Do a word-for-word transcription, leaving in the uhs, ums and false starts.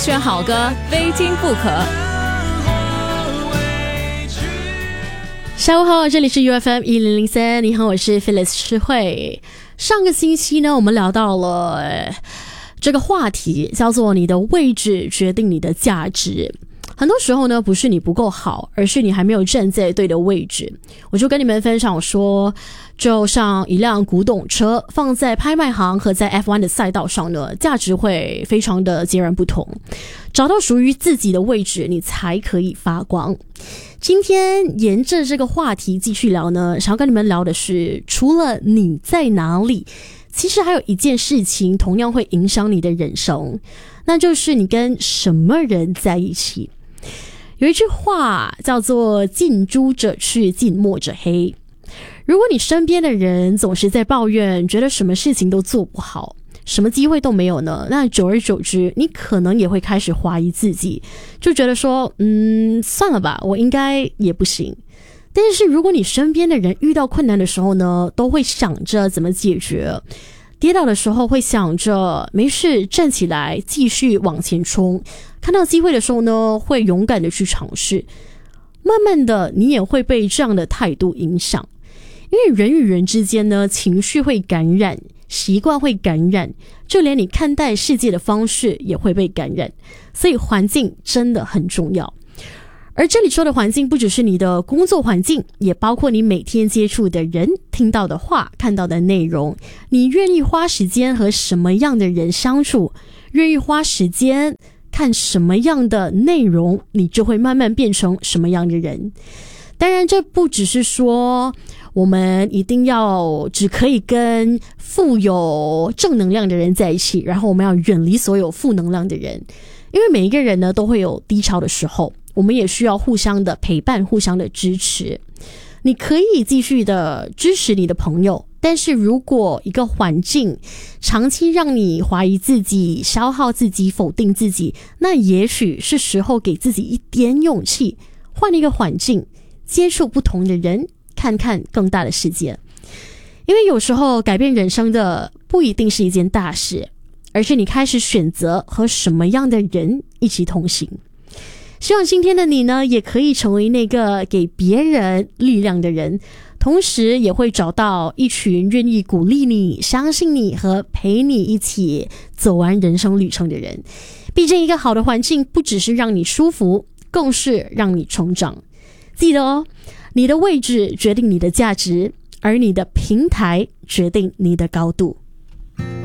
选好歌，非听不可。下午好，这里是 U F M 一零零三，你好，我是 Phyllis 诗慧。上个星期呢，我们聊到了这个话题，叫做你的位置决定你的价值。很多时候呢，不是你不够好，而是你还没有站在对的位置。我就跟你们分享说，就像一辆古董车放在拍卖行和在 F 一 的赛道上呢，价值会非常的截然不同。找到属于自己的位置，你才可以发光。今天沿着这个话题继续聊呢，想要跟你们聊的是，除了你在哪里，其实还有一件事情同样会影响你的人生，那就是你跟什么人在一起。有一句话叫做近朱者赤，近墨者黑。如果你身边的人总是在抱怨，觉得什么事情都做不好，什么机会都没有呢，那久而久之，你可能也会开始怀疑自己，就觉得说嗯，算了吧，我应该也不行。但是如果你身边的人遇到困难的时候呢，都会想着怎么解决，跌倒的时候会想着没事，站起来继续往前冲，看到机会的时候呢，会勇敢的去尝试。慢慢的你也会被这样的态度影响，因为人与人之间呢，情绪会感染，习惯会感染，就连你看待世界的方式也会被感染。所以环境真的很重要。而这里说的环境不只是你的工作环境，也包括你每天接触的人，听到的话，看到的内容。你愿意花时间和什么样的人相处，愿意花时间看什么样的内容，你就会慢慢变成什么样的人。当然这不只是说我们一定要只可以跟富有正能量的人在一起，然后我们要远离所有负能量的人。因为每一个人呢都会有低潮的时候，我们也需要互相的陪伴，互相的支持。你可以继续的支持你的朋友，但是如果一个环境长期让你怀疑自己，消耗自己，否定自己，那也许是时候给自己一点勇气，换一个环境，接触不同的人，看看更大的世界。因为有时候改变人生的不一定是一件大事，而是你开始选择和什么样的人一起同行。希望今天的你呢，也可以成为那个给别人力量的人，同时也会找到一群愿意鼓励你、相信你和陪你一起走完人生旅程的人。毕竟一个好的环境不只是让你舒服，更是让你成长。记得哦，你的位置决定你的价值，而你的平台决定你的高度。